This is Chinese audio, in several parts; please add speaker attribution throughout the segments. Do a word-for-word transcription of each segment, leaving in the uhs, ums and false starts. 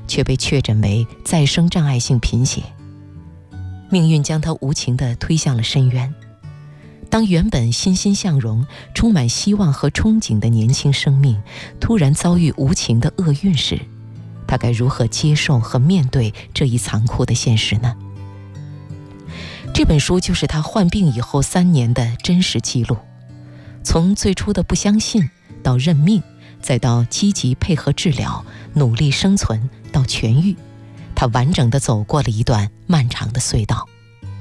Speaker 1: 却被确诊为再生障碍性贫血。命运将他无情地推向了深渊。当原本欣欣向荣、充满希望和憧憬的年轻生命突然遭遇无情的厄运时，他该如何接受和面对这一残酷的现实呢？这本书就是他患病以后三年的真实记录，从最初的不相信到认命，再到积极配合治疗、努力生存到痊愈，他完整地走过了一段漫长的隧道。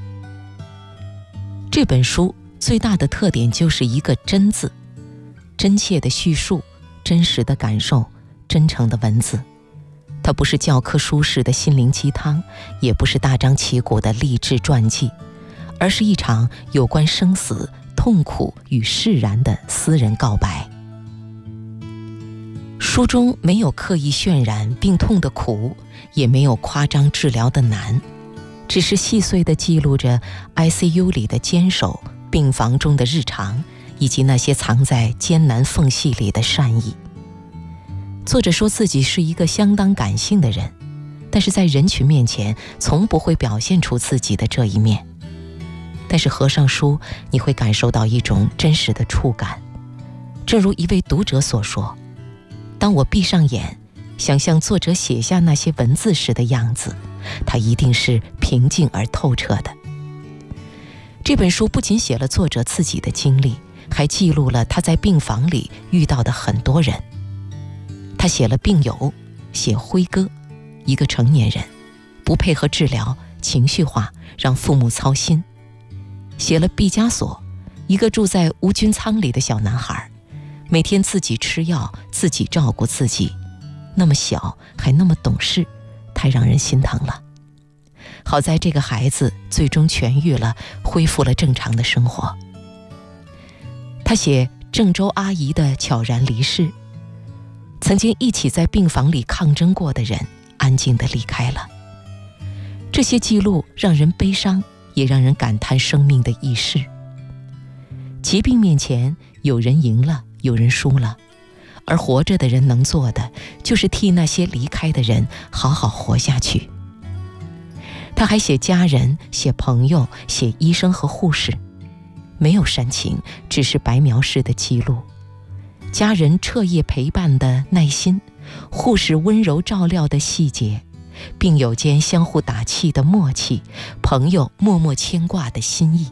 Speaker 1: 这本书最大的特点就是一个真字，真切的叙述，真实的感受，真诚的文字。它不是教科书式的心灵鸡汤，也不是大张旗鼓的励志传记，而是一场有关生死、痛苦与释然的私人告白。书中没有刻意渲染病痛的苦，也没有夸张治疗的难，只是细碎地记录着 I C U 里的坚守、病房中的日常，以及那些藏在艰难缝隙里的善意。作者说自己是一个相当感性的人，但是在人群面前从不会表现出自己的这一面。但是合上书，你会感受到一种真实的触感。正如一位读者所说，当我闭上眼，想象作者写下那些文字时的样子，它一定是平静而透彻的。这本书不仅写了作者自己的经历，还记录了他在病房里遇到的很多人。他写了病友，写辉哥，一个成年人，不配合治疗，情绪化，让父母操心。写了毕加索，一个住在无菌舱里的小男孩，每天自己吃药，自己照顾自己，那么小还那么懂事，太让人心疼了。好在这个孩子最终痊愈了，恢复了正常的生活。他写郑州阿姨的悄然离世，曾经一起在病房里抗争过的人安静地离开了。这些记录让人悲伤，也让人感叹生命的易逝。疾病面前，有人赢了，有人输了，而活着的人能做的，就是替那些离开的人好好活下去。他还写家人，写朋友，写医生和护士，没有煽情，只是白描式的记录。家人彻夜陪伴的耐心，护士温柔照料的细节，病友间相互打气的默契，朋友默默牵挂的心意。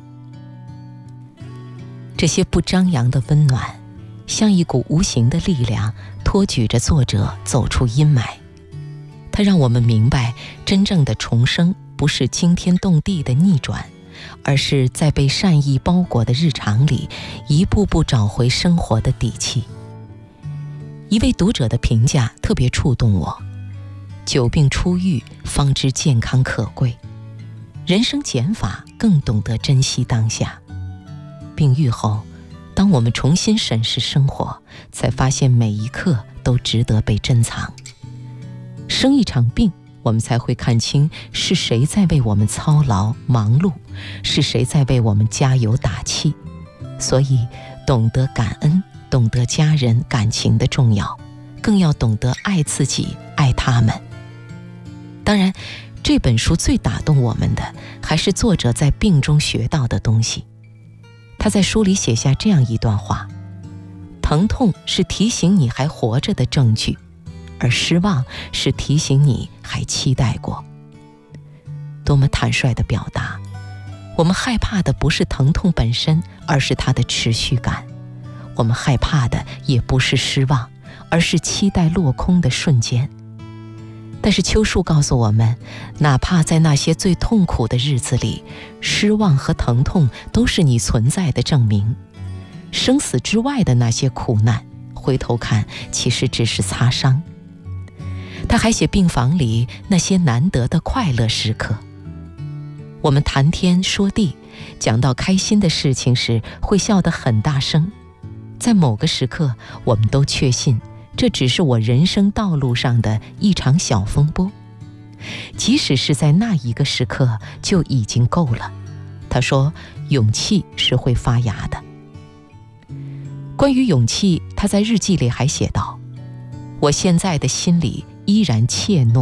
Speaker 1: 这些不张扬的温暖，像一股无形的力量，托举着作者走出阴霾。它让我们明白，真正的重生不是惊天动地的逆转，而是在被善意包裹的日常里，一步步找回生活的底气。一位读者的评价特别触动我：久病初愈，方知健康可贵；人生减法，更懂得珍惜当下。病愈后，当我们重新审视生活，才发现每一刻都值得被珍藏。生一场病，我们才会看清是谁在为我们操劳忙碌，是谁在为我们加油打气。所以懂得感恩，懂得家人感情的重要，更要懂得爱自己，爱他们。当然，这本书最打动我们的，还是作者在病中学到的东西。他在书里写下这样一段话：疼痛是提醒你还活着的证据，而失望是提醒你还期待过。多么坦率的表达！我们害怕的不是疼痛本身，而是它的持续感。我们害怕的也不是失望，而是期待落空的瞬间。但是秋树告诉我们，哪怕在那些最痛苦的日子里，失望和疼痛都是你存在的证明。生死之外的那些苦难，回头看其实只是擦伤。他还写病房里那些难得的快乐时刻。我们谈天说地，讲到开心的事情时会笑得很大声。在某个时刻，我们都确信这只是我人生道路上的一场小风波，即使是在那一个时刻就已经够了。他说，勇气是会发芽的。关于勇气，他在日记里还写道：我现在的心里依然怯懦，